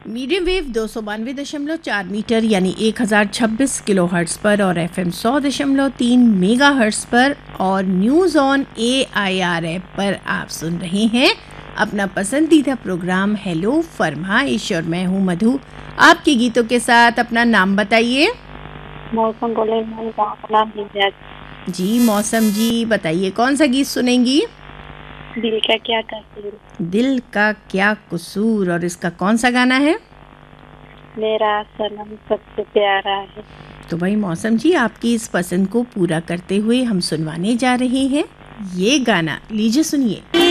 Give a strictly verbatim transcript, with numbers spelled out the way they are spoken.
Medium wave दो सौ बानवे दशमलव चार मीटर यानी एक हज़ार छब्बीस किलो हर्ट्स पर और एफ एम सौ दशमलव तीन मेगा हर्ट्स पर और news on A I R app पर आप सुन रहे हैं अपना पसंदीदा प्रोग्राम हेलो फरमाइश। और मैं हूँ मधु, आपके गीतों के साथ। अपना नाम बताइए। मौसम बोले नाम जी मौसम जी, बताइए कौन सा गीत सुनेंगी? दिल का क्या कसूर। दिल का क्या कसूर, और इसका कौन सा गाना है? मेरा सनम सबसे प्यारा है। तो भाई मौसम जी, आपकी इस पसंद को पूरा करते हुए हम सुनवाने जा रहे हैं ये गाना, लीजिए सुनिए।